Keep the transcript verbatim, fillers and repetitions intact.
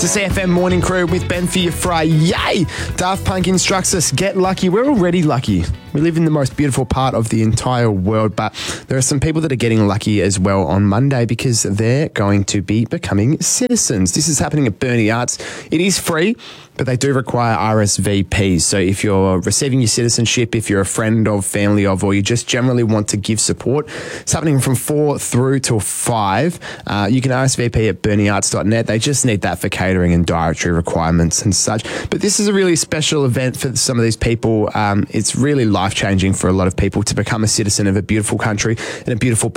a C F M Morning Crew with Ben for your Friday. Yay! Daft Punk instructs us, get lucky. We're already lucky. We live in the most beautiful part of the entire world, but there are some people that are getting lucky as well on Monday because they're going to be becoming citizens. This is happening at Burnie Arts. It is free, but they do require R S V Ps. So if you're receiving your citizenship, if you're a friend of, family of, or you just generally want to give support, it's happening from four through till five. Uh, you can R S V P at burnie arts dot net. They just need that for catering and dietary requirements and such. But this is a really special event for some of these people. Um, it's really life-changing for a lot of people to become a citizen of a beautiful country and a beautiful